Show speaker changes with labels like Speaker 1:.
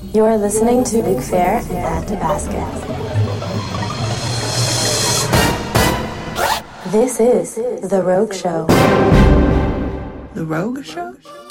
Speaker 1: You are listening to Big Fair at Tabasco. This is The Rogue Show.
Speaker 2: The Rogue Show?